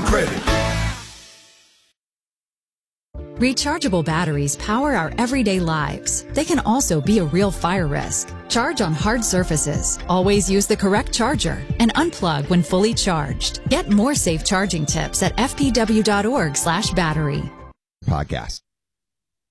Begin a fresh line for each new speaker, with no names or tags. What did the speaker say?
credit.
Rechargeable batteries power our everyday lives. They can also be a real fire risk. Charge on hard surfaces. Always use the correct charger and unplug when fully charged. Get more safe charging tips at fpw.org/battery.
Podcast.